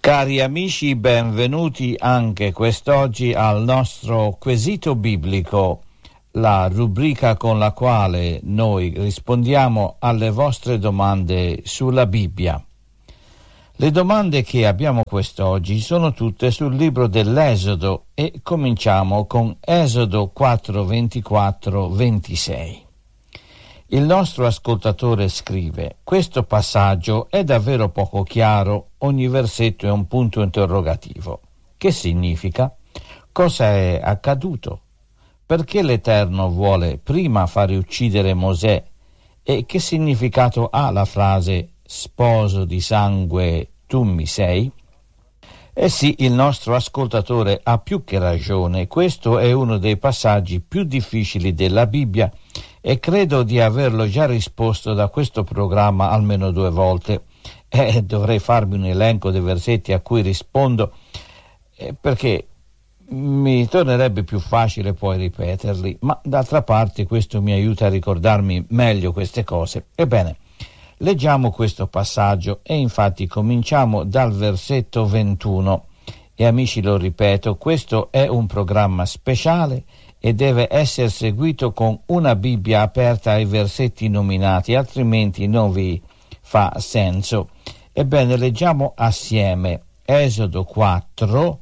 Cari amici, benvenuti anche quest'oggi al nostro quesito biblico, la rubrica con la quale noi rispondiamo alle vostre domande sulla Bibbia. Le domande che abbiamo quest'oggi sono tutte sul libro dell'Esodo e cominciamo con Esodo 4, 24, 26. Il nostro ascoltatore scrive: questo passaggio è davvero poco chiaro, ogni versetto è un punto interrogativo. Che significa? Cosa è accaduto? Perché l'Eterno vuole prima fare uccidere Mosè? E che significato ha la frase sposo di sangue tu mi sei? Eh sì, il nostro ascoltatore ha più che ragione. Questo è uno dei passaggi più difficili della Bibbia e credo di averlo già risposto da questo programma almeno 2 volte. Dovrei farmi un elenco dei versetti a cui rispondo perché mi tornerebbe più facile poi ripeterli, ma d'altra parte questo mi aiuta a ricordarmi meglio queste cose. Ebbene, leggiamo questo passaggio e infatti cominciamo dal versetto 21 e amici, lo ripeto, questo è un programma speciale e deve essere seguito con una Bibbia aperta ai versetti nominati, altrimenti non vi fa senso. Ebbene, leggiamo assieme Esodo 4,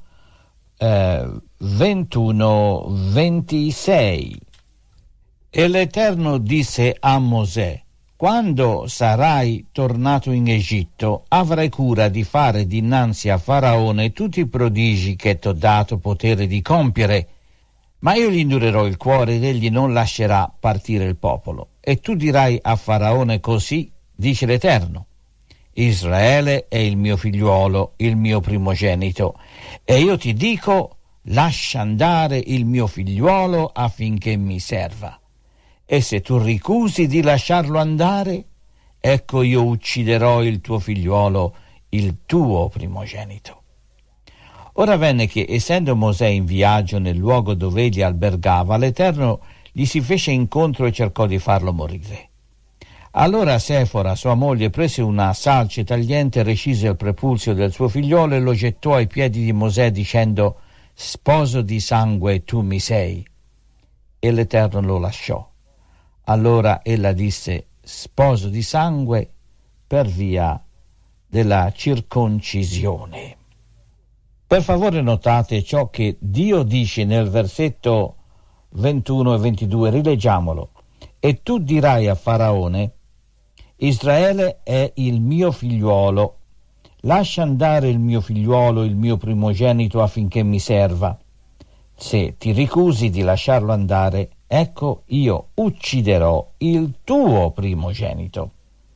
21, 26. E l'Eterno disse a Mosè: quando sarai tornato in Egitto, avrai cura di fare dinanzi a Faraone tutti i prodigi che t'ho dato potere di compiere, ma io gli indurerò il cuore ed egli non lascerà partire il popolo. E tu dirai a Faraone: così dice l'Eterno, Israele è il mio figliuolo, il mio primogenito, e io ti dico: lascia andare il mio figliuolo affinché mi serva. E se tu ricusi di lasciarlo andare, ecco io ucciderò il tuo figliuolo, il tuo primogenito. Ora venne che, essendo Mosè in viaggio nel luogo dove egli albergava, l'Eterno gli si fece incontro e cercò di farlo morire. Allora Sefora, sua moglie, prese una salce tagliente, recise il prepulsio del suo figliolo e lo gettò ai piedi di Mosè dicendo: sposo di sangue tu mi sei. E l'Eterno lo lasciò. Allora ella disse: sposo di sangue per via della circoncisione. Per favore notate ciò che Dio dice nel versetto 21 e 22, rileggiamolo. E tu dirai a Faraone: Israele è il mio figliuolo, lascia andare il mio figliuolo, il mio primogenito, affinché mi serva. Se ti ricusi di lasciarlo andare, ecco io ucciderò il tuo primogenito.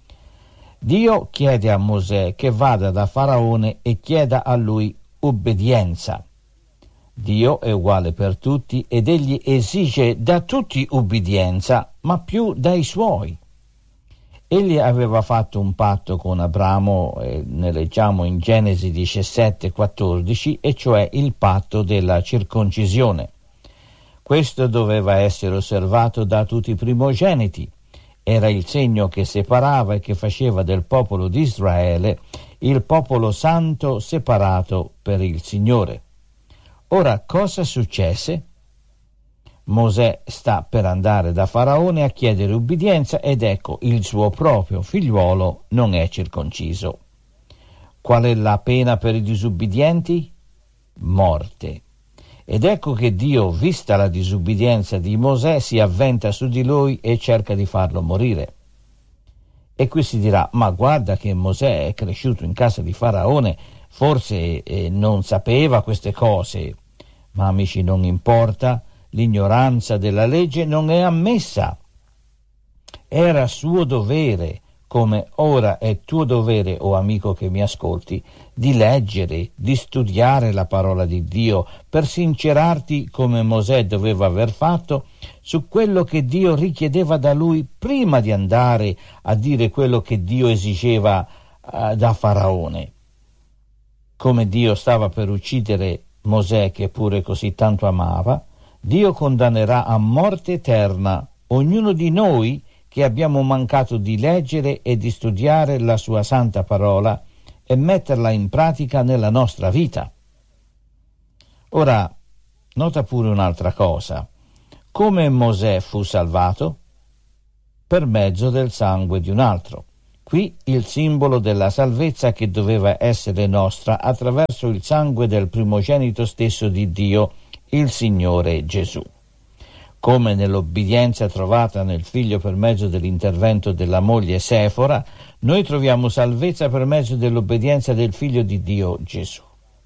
Dio chiede a Mosè che vada da Faraone e chieda a lui obbedienza. Dio è uguale per tutti ed egli esige da tutti ubbidienza, ma più dai suoi. Egli aveva fatto un patto con Abramo, ne leggiamo in Genesi 17,14, e cioè il patto della circoncisione. Questo doveva essere osservato da tutti i primogeniti. Era il segno che separava e che faceva del popolo di Israele il popolo santo separato per il Signore. Ora, cosa successe? Mosè sta per andare da Faraone a chiedere ubbidienza ed ecco il suo proprio figliuolo non è circonciso. Qual è la pena per i disubbidienti? Morte. Ed ecco che Dio, vista la disubbidienza di Mosè, si avventa su di lui e cerca di farlo morire. E qui si dirà: ma guarda che Mosè è cresciuto in casa di Faraone, forse non sapeva queste cose. Ma amici, non importa, l'ignoranza della legge non è ammessa. Era suo dovere, come ora è tuo dovere, o amico che mi ascolti, di leggere, di studiare la parola di Dio per sincerarti, come Mosè doveva aver fatto, su quello che Dio richiedeva da lui prima di andare a dire quello che Dio esigeva da Faraone. Come Dio stava per uccidere Mosè, che pure così tanto amava, Dio condannerà a morte eterna ognuno di noi che abbiamo mancato di leggere e di studiare la sua santa parola e metterla in pratica nella nostra vita. Ora, nota pure un'altra cosa. Come Mosè fu salvato? Per mezzo del sangue di un altro. Qui il simbolo della salvezza che doveva essere nostra attraverso il sangue del primogenito stesso di Dio, il Signore Gesù. Come nell'obbedienza trovata nel figlio per mezzo dell'intervento della moglie Sefora, noi troviamo salvezza per mezzo dell'obbedienza del figlio di Dio Gesù.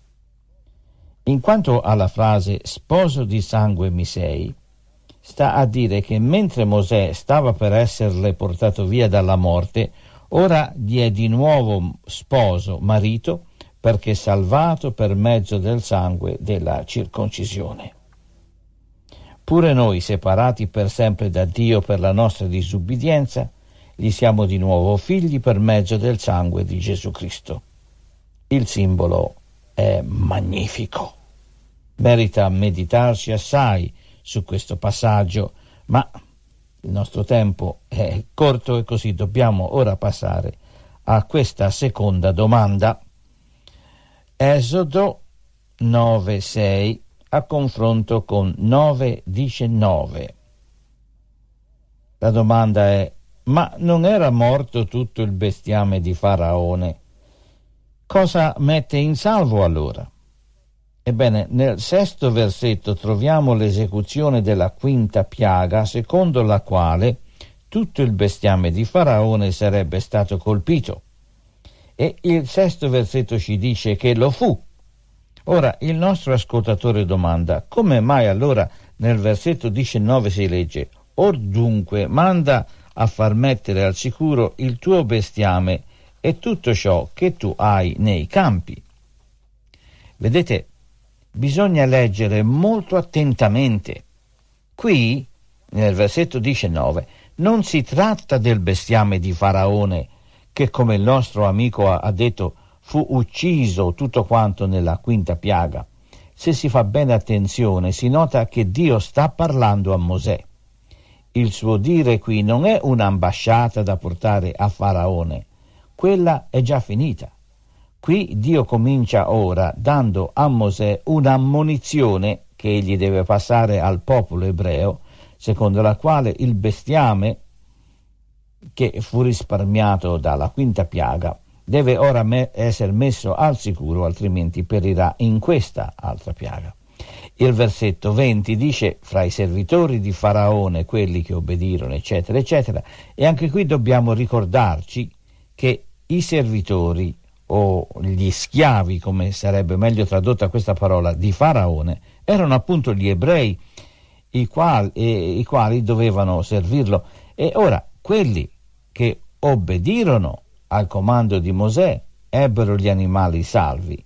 In quanto alla frase sposo di sangue mi sei, sta a dire che mentre Mosè stava per esserle portato via dalla morte, ora gli è di nuovo sposo, marito, perché salvato per mezzo del sangue della circoncisione. Pure noi, separati per sempre da Dio per la nostra disubbidienza, gli siamo di nuovo figli per mezzo del sangue di Gesù Cristo. Il simbolo è magnifico. Merita meditarci assai su questo passaggio, ma il nostro tempo è corto e così dobbiamo ora passare a questa seconda domanda. Esodo 9:6 a confronto con 9:19. La domanda è: ma non era morto tutto il bestiame di Faraone? Cosa mette in salvo allora? Ebbene, nel 6° versetto troviamo l'esecuzione della quinta piaga, secondo la quale tutto il bestiame di Faraone sarebbe stato colpito. E il 6° versetto ci dice che lo fu. Ora, il nostro ascoltatore domanda: come mai allora nel versetto 19 si legge: or dunque manda a far mettere al sicuro il tuo bestiame e tutto ciò che tu hai nei campi? Vedete, bisogna leggere molto attentamente. Qui, nel versetto 19, non si tratta del bestiame di Faraone, che come il nostro amico ha detto fu ucciso tutto quanto nella quinta piaga. Se si fa bene attenzione, si nota che Dio sta parlando a Mosè. Il suo dire qui non è un'ambasciata da portare a Faraone, quella è già finita. Qui Dio comincia ora dando a Mosè un'ammonizione che egli deve passare al popolo ebreo, secondo la quale il bestiame che fu risparmiato dalla quinta piaga deve ora essere messo al sicuro, altrimenti perirà in questa altra piaga. Il versetto 20 dice: fra i servitori di Faraone, quelli che obbedirono, eccetera, eccetera. E anche qui dobbiamo ricordarci che i servitori, o gli schiavi, come sarebbe meglio tradotta questa parola, di Faraone, erano appunto gli ebrei, i quali dovevano servirlo. E ora, quelli che obbedirono al comando di Mosè ebbero gli animali salvi.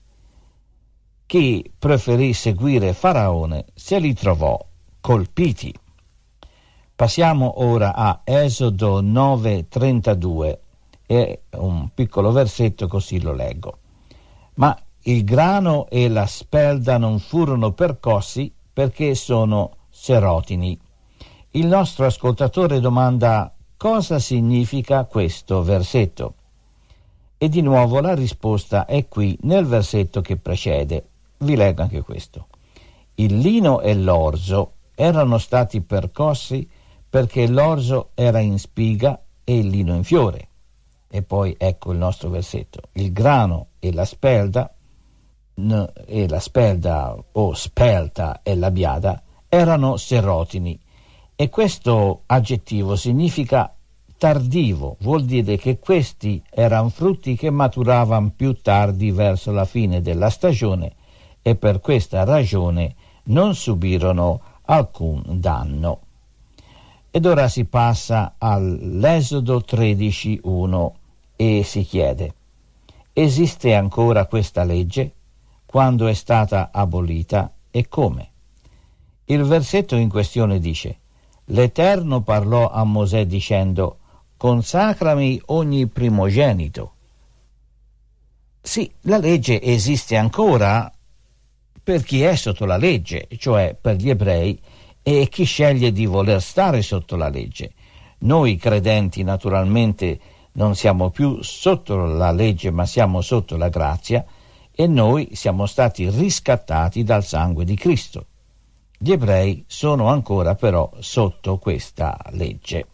Chi preferì seguire Faraone se li trovò colpiti. Passiamo ora a Esodo 9:32 e un piccolo versetto, così lo leggo. Ma il grano e la spelda non furono percossi perché sono serotini. Il nostro ascoltatore domanda: cosa significa questo versetto? E di nuovo la risposta è qui nel versetto che precede. Vi leggo anche questo. Il lino e l'orzo erano stati percossi perché l'orzo era in spiga e il lino in fiore. E poi ecco il nostro versetto. Il grano e la spelda o spelta e la biada erano serotini. E questo aggettivo significa tardivo, vuol dire che questi erano frutti che maturavano più tardi verso la fine della stagione e per questa ragione non subirono alcun danno. Ed ora si passa all'Esodo 13:1 e si chiede: esiste ancora questa legge? Quando è stata abolita e come? Il versetto in questione dice: l'Eterno parlò a Mosè dicendo: consacrami ogni primogenito. Sì, la legge esiste ancora per chi è sotto la legge, cioè per gli ebrei e chi sceglie di voler stare sotto la legge. Noi credenti naturalmente Non siamo più sotto la legge, ma siamo sotto la grazia, e noi siamo stati riscattati dal sangue di Cristo. Gli ebrei sono ancora però sotto questa legge.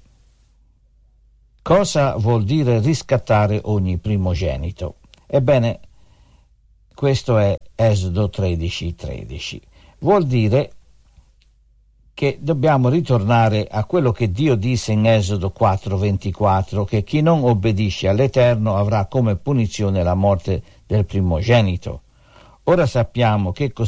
Cosa vuol dire riscattare ogni primogenito? Ebbene, questo è Esodo 13:13. Vuol dire che dobbiamo ritornare a quello che Dio disse in Esodo 4:24, che chi non obbedisce all'Eterno avrà come punizione la morte del primogenito. Ora sappiamo che